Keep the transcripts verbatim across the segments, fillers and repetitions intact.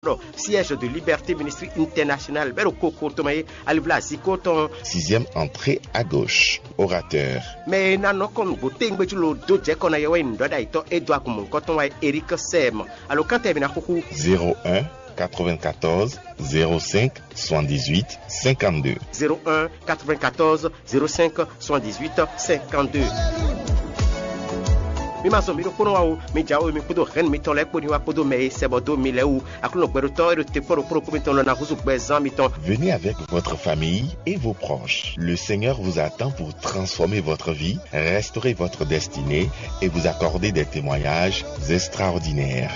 siège de Liberté Ministry International. Sixième entrée à gauche. Orateur. Mais nano kon bote ngbetulo do je kona yewe ndoda ito edwa kumun koton wa Eric Sem. Alors quand tu viens kuku zéro un quatre-vingt-quatorze zéro cinq soixante-dix-huit cinquante-deux. zéro un quatre-vingt-quatorze zéro cinq soixante-dix-huit cinquante-deux. Mi ma somi ko no wa mi jawo mi podo ren mi ton le ko ni wa podo me sebodo mi le ou akuno gbero to ero te poro poro ko mi ton na huzu gbezan mi ton. Venez avec votre famille et vos proches. Le Seigneur vous attend pour transformer votre vie, restaurer votre destinée et vous accorder des témoignages extraordinaires.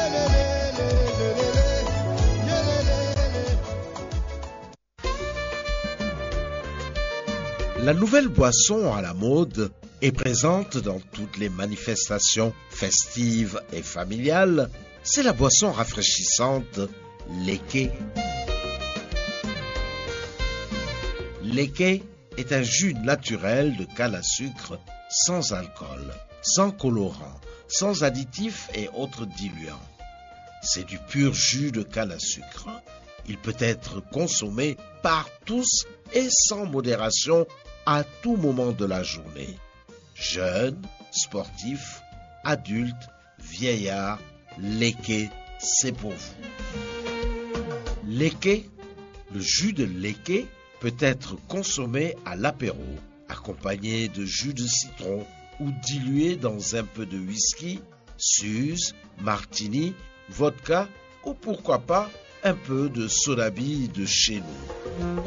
La nouvelle boisson à la mode est présente dans toutes les manifestations festives et familiales. C'est la boisson rafraîchissante Leke. Leke est un jus naturel de canne à sucre sans alcool, sans colorant, sans additifs et autres diluants. C'est du pur jus de canne à sucre. Il peut être consommé par tous et sans modération à tout moment de la journée. Jeunes, sportifs, adultes, vieillards, Leke, c'est pour vous. Leke, le jus de Leke peut être consommé à l'apéro, accompagné de jus de citron ou dilué dans un peu de whisky, suze, martini, vodka ou pourquoi pas un peu de soda-bille de chez nous.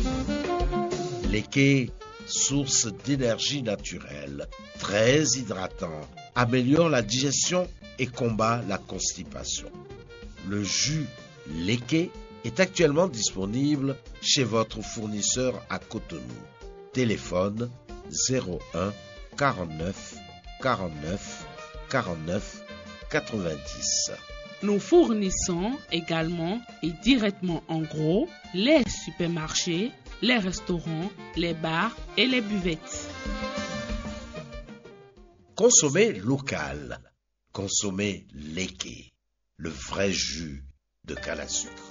Leke, source d'énergie naturelle, très hydratant, améliore la digestion et combat la constipation. Le jus Leke est actuellement disponible chez votre fournisseur à Cotonou. Téléphone zéro un quarante-neuf quarante-neuf quarante-neuf quatre-vingt-dix. Nous fournissons également et directement en gros les supermarchés, les restaurants, les bars et les buvettes. Consommez local. Consommez Leke, le vrai jus de canne à sucre.